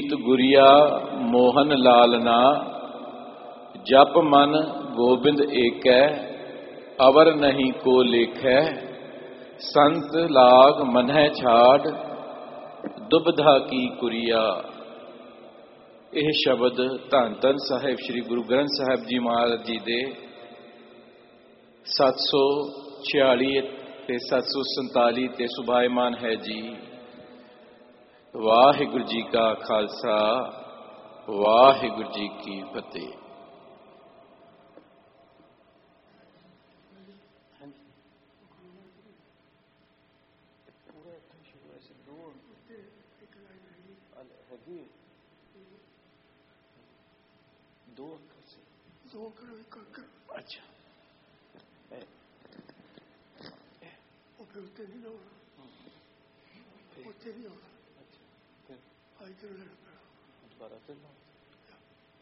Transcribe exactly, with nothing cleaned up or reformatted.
मीत गुरिया मोहन लालना, जप मन गोबिंद एकै, अवर नहीं को लेखै, संत लाग मनह छाड़, दुबधा की कुरिया। यह शब्द धन धन साहिब श्री गुरु ग्रंथ साहिब जी महाराज जी दे सत्त सौ छियाली ते सत्त सौ संताली ते सुभायमान है जी। वाहिगुरु जी का खालसा, वाहिगुरु जी की फतेह। दो अक्कर से दो अक्कर अच्छा उत्ते नहीं ना उत्ते नहीं होगा। अच्छा फिर आई कर दोबारा फिर